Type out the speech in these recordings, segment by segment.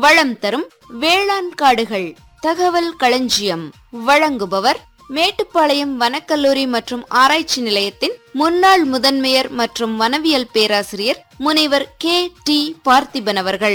வளம் தரும் வேளாண் காடுகள் தகவல் களஞ்சியம். வழங்குபவர் மேட்டுப்பாளையம் வனக்கல்லூரி மற்றும் ஆராய்ச்சி நிலையத்தின் முன்னாள் முதன்மையர் மற்றும் வனவியல் பேராசிரியர் முனைவர் K.T. பார்த்திபன் அவர்கள்.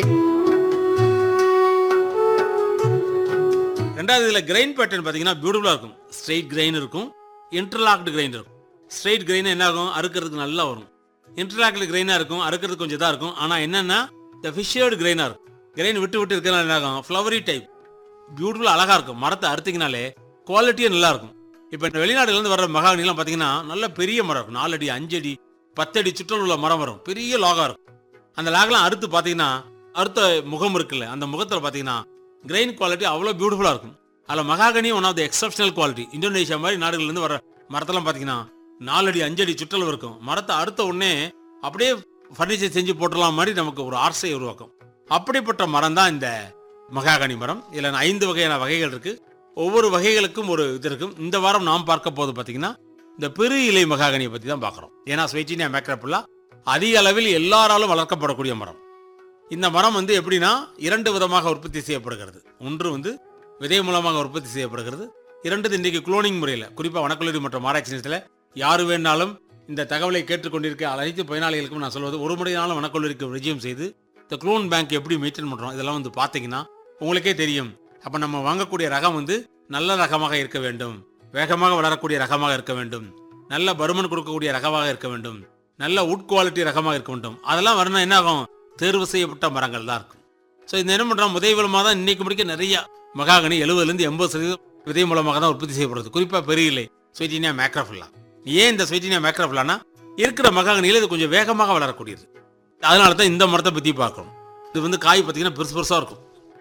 ரெண்டாவது இதுல கிரைன் பேட்டர்ன் பாத்தீங்கன்னா பியூட்டிஃபுல்லா இருக்கும். ஸ்ட்ரெயிட் கிரைன் இருக்கும், இன்டர்லாக்டு கிரைன் இருக்கும். ஸ்ட்ரெயிட் கிரைன் என்ன ஆகும், அறுக்கிறதுக்கு நல்லா வரும். இன்டர்லாக்டு கிரைனா இருக்கும், அறுக்கிறதுக்கு கொஞ்சம் இதா இருக்கும். ஆனா என்னன்னா இந்த ஃபிஷர்டு கிரைனா இருக்கும். கிரைன் விட்டு விட்டு இருக்கிறதுனால என்ன ஆகும், ஃப்ளவரி டைப் பியூட்டிஃபுல்லா அழகா இருக்கும். மரத்தை அறுத்திங்கனாலே குவாலிட்டியே நல்லா இருக்கும். இப்போ இந்த வெளிநாடுலேருந்து வர்ற மகாகனிலாம் பார்த்தீங்கன்னா நல்ல பெரிய மரம் இருக்கும். 4 அடி 5 அடி 10 அடி சுற்றல் உள்ள மரம் வரும். பெரிய லாகா இருக்கும். அந்த லாகெலாம் அறுத்து பார்த்தீங்கன்னா அறுத்த முகம் இருக்குல்ல, அந்த முகத்தில் பார்த்தீங்கன்னா கிரைன் குவாலிட்டி அவ்வளோ பியூட்டிஃபுல்லாக இருக்கும். அதில் மகாகனி one of the exceptional quality. Indonesia மாதிரி நாடுகள்லேருந்து வர மரத்தெல்லாம் பார்த்தீங்கன்னா 4 அடி 5 அடி சுற்றல் இருக்கும். மரத்தை அறுத்த உடனே அப்படியே ஃபர்னிச்சர் செஞ்சு போட்டுடலாம் மாதிரி நமக்கு ஒரு ஆசையை உருவாக்கும். அப்படிப்பட்ட மரம் தான் இந்த மகாகனி மரம். இதில் 5 வகையான வகைகள் இருக்கு. ஒவ்வொரு வகைகளுக்கும் ஒரு இது இருக்கும். இந்த வாரம் நாம் பார்க்க போது பார்த்தீங்கன்னா இந்த பெரு இலை மகாகனியை பற்றி தான் பார்க்குறோம். ஏன்னா ஸ்வைட்டினியா மேக்ரோபுல்லா அதிக அளவில் எல்லாராலும் வளர்க்கப்படக்கூடிய மரம். இந்த மரம் எப்படின்னா 2 விதமாக உற்பத்தி செய்யப்படுகிறது. ஒன்று விதை மூலமாக உற்பத்தி செய்யப்படுகிறது. 2 இன்றைக்கு குளோனிங் முறையில், குறிப்பாக வனக்கல்லூரி மற்றும் ஆராய்ச்சி நிலையத்தில் யாரு வேணாலும் இந்த தகவலை கேட்டுக்கொண்டிருக்க அனைத்து பயனாளிகளுக்கும் நான் சொல்வது, ஒரு முறையாலும் வனக்கல்லூரிக்கு விஜயம் செய்து இந்த குளோன் பேங்க் எப்படி மெயின்டைன் பண்ணுறோம் இதெல்லாம் பார்த்தீங்கன்னா உங்களுக்கே தெரியும். அப்போ நம்ம வாங்கக்கூடிய ரகம் நல்ல ரகமாக இருக்க வேண்டும், வேகமாக வளரக்கூடிய ரகமாக இருக்க வேண்டும், நல்ல பருமன் கொடுக்கக்கூடிய ரகமாக இருக்க வேண்டும், நல்ல உட் குவாலிட்டி ரகமாக இருக்க வேண்டும். அதெல்லாம் வரணும் என்ன ஆகும், தேர்வு செய்யப்பட்ட மரங்கள் தான் இருக்கும். ஸோ இந்த என்ன பண்ணுறோம், விதை மூலமாக தான் இன்னைக்கு முடிக்க நிறைய மகாகனி 70-80% விதை மூலமாக தான் உற்பத்தி செய்யப்படுறது. குறிப்பாக பெரிய இலை ஸ்வைட்டினியா மேக்ரோபுல்லா. ஏன் இந்த ஸ்வைட்டினியா மேக்ரோபுல்லானா இருக்கிற மகாகனியில் இது கொஞ்சம் வேகமாக வளரக்கூடியது. அதனால தான் இந்த மரத்தை பற்றி பார்க்கணும். இது காய் பார்த்தீங்கன்னா பெருசு பெருசாக இருக்கும்.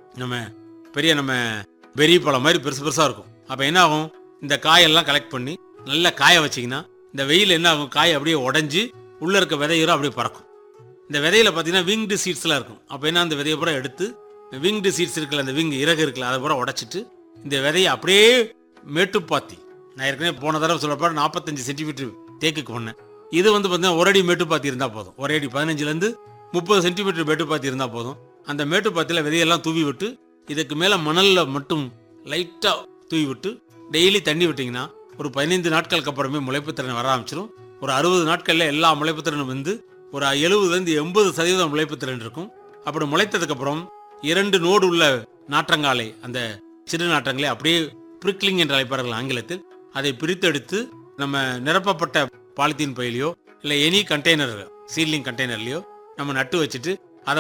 நம்ம பெரிய பழம் மாதிரி பெருசு பெருசாக இருக்கும். அப்போ என்ன ஆகும், இந்த காயெல்லாம் கலெக்ட் பண்ணி நல்லா காய வச்சிங்கன்னா இந்த வெயில் என்ன ஆகும், காய் அப்படியே உடஞ்சி உள்ளே இருக்க விதையரும் அப்படியே பறக்கும். இந்த விதையில பார்த்தீங்கன்னா விங்டு சீட்ஸ்லாம் இருக்கும். அப்போ என்ன, அந்த விதையை பூரா எடுத்து விங்டு சீட்ஸ் இருக்குல்ல, அந்த விங் இறகு இருக்குல்ல, அதை பூரா உடச்சிட்டு இந்த விதையை அப்படியே மேட்டுப்பாத்தி, நான் ஏற்கனவே போன தடவை சொல்லப்போ 45 சென்டிமீட்டர் தேக்குக்கு பண்ணேன். இது பார்த்தீங்கன்னா 1 அடி மேட்டுப்பாத்தி இருந்தால் போதும். 1 அடி 15-30 சென்டிமீட்டர் மேட்டுப்பாத்தி இருந்தால் போதும். அந்த மேட்டுப்பாத்தியில் விதையெல்லாம் தூவி விட்டு இதுக்கு மேலே மணலில் மட்டும் லைட்டாக தூவி விட்டு டெய்லி தண்ணி விட்டிங்கன்னா ஒரு 15 நாட்களுக்கு அப்புறமே முளைப்பு திறன் வர ஆரம்பிச்சிடும். ஒரு 60 நாட்களில் எல்லா முளைப்பு திறனும் ஒரு 70-80% முளைப்பு திறன் இருக்கும். அப்படி முளைத்ததுக்கப்புறம் 2 நோடு உள்ள நாற்றங்காலை, அந்த சிறு நாற்றங்களை அப்படியே பிரிக்லிங் என்று அழைப்பார்கள் ஆங்கிலத்தில், அதை பிரித்தெடுத்து நம்ம நிரப்பப்பட்ட பாலித்தீன் பையிலையோ இல்லை எனி கண்டெய்னர் சீட்லிங் கண்டெய்னர்லையோ நம்ம நட்டு வச்சுட்டு